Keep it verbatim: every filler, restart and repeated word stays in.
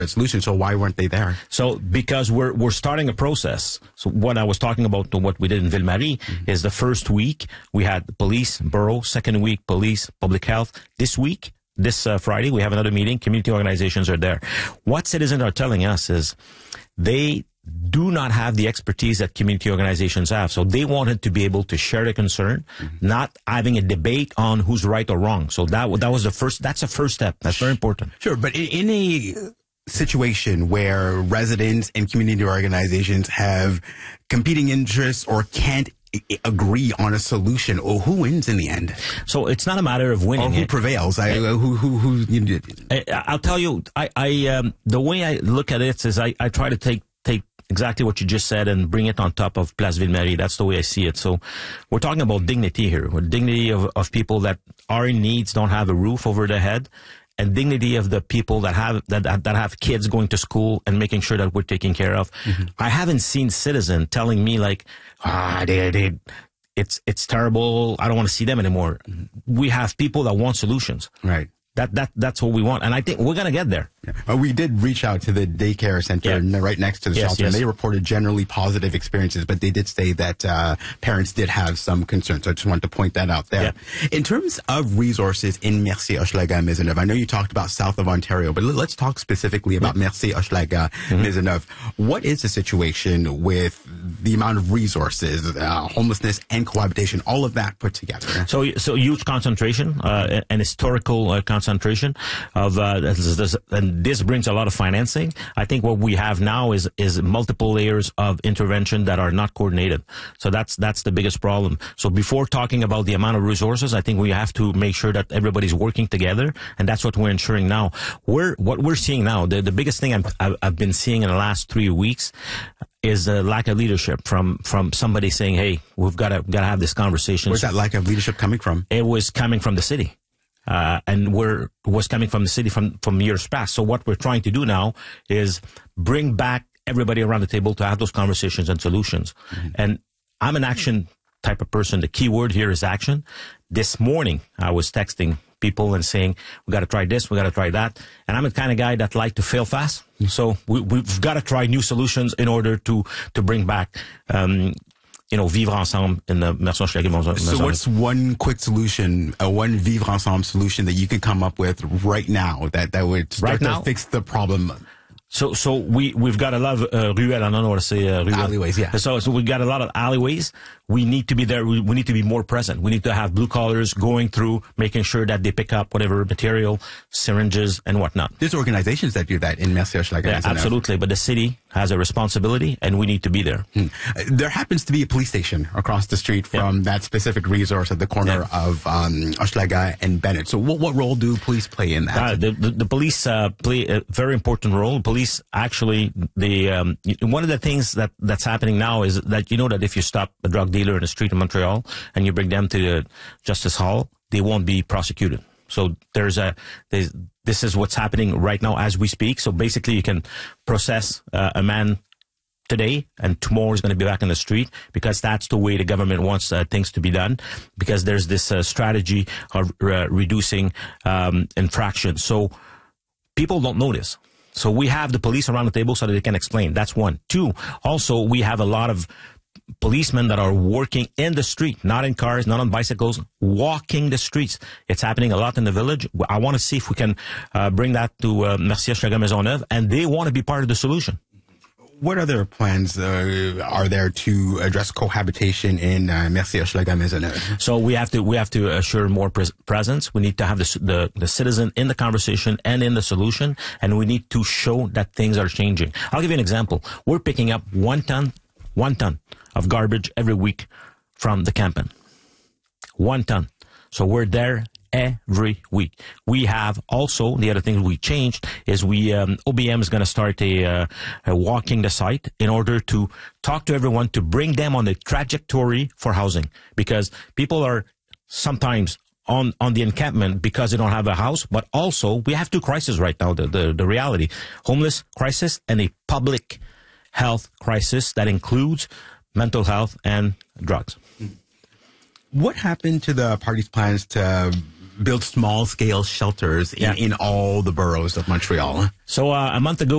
solution. So why weren't they there? So because we're we're starting a process. So what I was talking about, what we did in Ville-Marie, mm-hmm. is the first week we had police, borough. Second week, police, public health. This week, this uh, Friday, we have another meeting. Community organizations are there. What citizens are telling us is they do not have the expertise that community organizations have. So they wanted to be able to share the concern, mm-hmm. not having a debate on who's right or wrong. So that that was the first. That's the first step. That's very important. Sure, but in, in a situation where residents and community organizations have competing interests or can't agree on a solution, or who wins in the end? So it's not a matter of winning. Or who it. prevails? I, uh, who who who? You, I, I'll tell you. I, I um, the way I look at it is I, I try to take take exactly what you just said and bring it on top of Place Ville-Marie. That's the way I see it. So we're talking about dignity here. We're dignity of of people that are in needs, don't have a roof over their head. And dignity of the people that have that that have kids going to school and making sure that we're taken care of. Mm-hmm. I haven't seen citizen telling me like, ah, they, they, it's it's terrible. I don't want to see them anymore. Mm-hmm. We have people that want solutions. Right. That that that's what we want, and I think we're gonna get there. Yeah. Uh, we did reach out to the daycare center yeah. right next to the yes, shelter, yes. and they reported generally positive experiences, but they did say that uh, parents did have some concerns. So I just wanted to point that out there. Yeah. In terms of resources in Mercier, Hochelaga, Maisonneuve, I know you talked about south of Ontario, but let's talk specifically about yeah. Mercier, Hochelaga, mm-hmm. Maisonneuve. What is the situation with the amount of resources, uh, homelessness and cohabitation, all of that put together? So, so huge concentration, uh, an historical uh, concentration of, uh, this, this, and this brings a lot of financing. I think what we have now is, is multiple layers of intervention that are not coordinated. So that's, that's the biggest problem. So before talking about the amount of resources, I think we have to make sure that everybody's working together. And that's what we're ensuring now. We're, what we're seeing now, the, the biggest thing I've, I've been seeing in the last three weeks is a lack of leadership from, from somebody saying, hey, we've got to, got to have this conversation. Where's that lack of leadership coming from? It was coming from the city. Uh, and we're, was coming from the city from, from years past. So what we're trying to do now is bring back everybody around the table to have those conversations and solutions. Mm-hmm. And I'm an action type of person. The key word here is action. This morning, I was texting people and saying, we got to try this, we got to try that. And I'm the kind of guy that like to fail fast. Mm-hmm. So we, we've got to try new solutions in order to, to bring back, um, you know, vivre ensemble in the Mercier Hochelaga. So what's one quick solution, a one vivre ensemble solution that you can come up with right now that, that would start right to now? fix the problem? So, so we, we've got a lot of, uh, ruelles, I don't know what to say, uh, ruelles. Alleyways, yeah. So, so we've got a lot of alleyways. We need to be there. We, we need to be more present. We need to have blue collars going through, making sure that they pick up whatever material, syringes, and whatnot. There's organizations that do that in Mercier Hochelaga. Yeah, absolutely. But the city has a responsibility, and we need to be there. Hmm. There happens to be a police station across the street from yeah. that specific resource at the corner yeah. of um, Hochelaga and Bennett. So what, what role do police play in that? Uh, the, the, the police uh, play a very important role. Police actually, the um, one of the things that, that's happening now is that you know that if you stop a drug dealer in the street in Montreal and you bring them to the Justice Hall, they won't be prosecuted. So there's a there's, this is what's happening right now as we speak. So basically, you can process uh, a man today, and tomorrow is going to be back in the street, because that's the way the government wants uh, things to be done. Because there's this uh, strategy of uh, reducing um, infractions. So people don't know this. So we have the police around the table so that they can explain. That's one. Two, also we have a lot of policemen that are working in the street, not in cars, not on bicycles, walking the streets. It's happening a lot in the village. I want to see if we can uh, bring that to uh, Mercier Hochelaga Maisonneuve, and they want to be part of the solution. What other plans uh, are there to address cohabitation in uh, Mercier Hochelaga Maisonneuve? So we have to we have to assure more pres presence. We need to have the, the the citizen in the conversation and in the solution, and we need to show that things are changing. I'll give you an example. We're picking up one ton, one ton of garbage every week from the campaign. One ton. So we're there every week. We have also, the other thing we changed is we, um, O B M is going to start a, uh, a walking the site in order to talk to everyone, to bring them on the trajectory for housing, because people are sometimes on, on the encampment because they don't have a house, but also we have two crises right now, the, the, the reality, homeless crisis and a public health crisis that includes mental health and drugs. What happened to the party's plans to build small-scale shelters in, yeah. in all the boroughs of Montreal? So uh, a month ago,